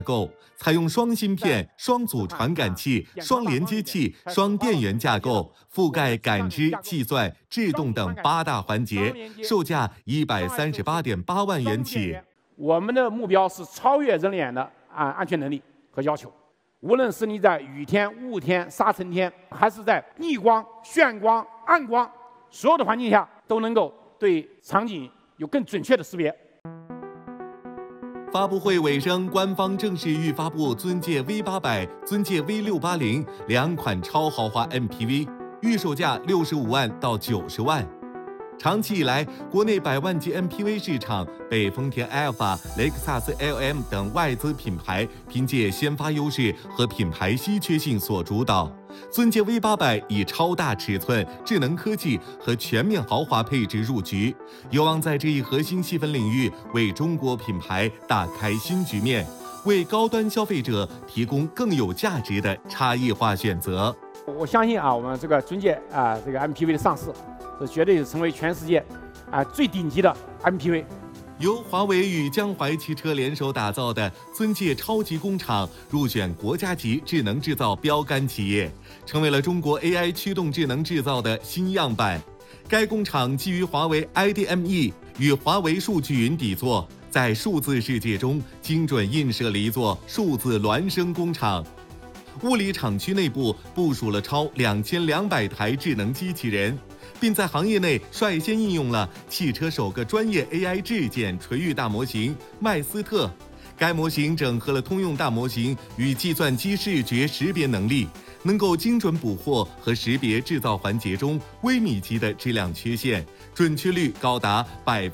构，采用双芯片、双组传感器、双连接器、双电源架构，覆盖感知、计算、制动等8大环节，售价138.8万元起。 我们的目标是超越人脸的安全能力和要求，无论是你在雨天、雾天、沙尘天，还是在逆光、眩光、暗光，所有的环境下都能够对场景有更准确的识别。 发布会尾声，官方正式预发布尊界 V800、尊界 V680 2款超豪华 MPV， 预售价65万到90万。长期以来，国内100万级 MPV 市场被丰田埃尔法、雷克萨斯 LM 等外资品牌凭借先发优势和品牌稀缺性所主导。尊界 V800以超大尺寸、智能科技和全面豪华配置入局，有望在这一核心细分领域为中国品牌打开新局面，为高端消费者提供更有价值的差异化选择。 我相信我们这个尊界这个 MPV 的上市，这绝对是成为全世界最顶级的 MPV。 由华为与江淮汽车联手打造的尊界超级工厂入选国家级智能制造标杆企业，成为了中国 AI 驱动智能制造的新样板。该工厂基于华为 IDME 与华为数据云底座，在数字世界中精准映射了一座数字孪生工厂。物理厂区内部部署了超2200台智能机器人，并在行业内率先应用了汽车首个专业 AI 质检垂域大模型麦斯特。该模型整合了通用大模型与计算机视觉识别能力，能够精准捕获和识别制造环节中微米级的质量缺陷，准确率高达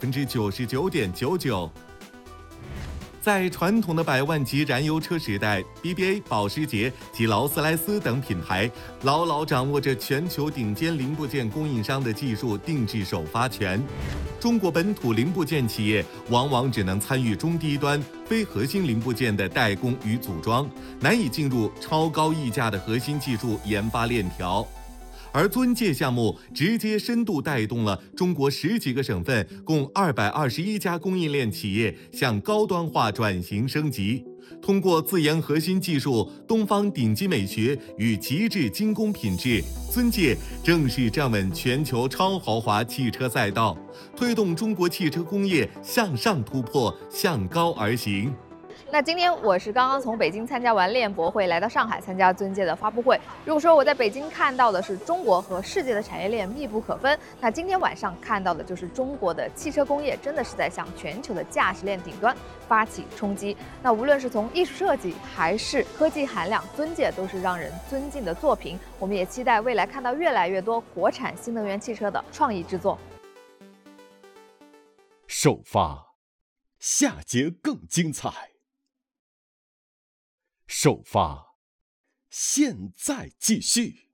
99.99%。在传统的100万级燃油车时代 ，BBA、保时捷及劳斯莱斯等品牌牢牢掌握着全球顶尖零部件供应商的技术定制首发权。中国本土零部件企业往往只能参与中低端、非核心零部件的代工与组装，难以进入超高溢价的核心技术研发链条。而尊界项目直接深度带动了中国10几个省份共221家供应链企业向高端化转型升级。通过自研核心技术、东方顶级美学与极致精工品质，尊界正式站稳全球超豪华汽车赛道，推动中国汽车工业向上突破，向高而行。 那今天我是刚刚从北京参加完链博会，来到上海参加尊界的发布会。如果说我在北京看到的是中国和世界的产业链密不可分，那今天晚上看到的就是中国的汽车工业真的是在向全球的驾驶链顶端发起冲击。那无论是从艺术设计还是科技含量，尊界都是让人尊敬的作品。我们也期待未来看到越来越多国产新能源汽车的创意制作。 首发，下节更精彩。首发，现在继续。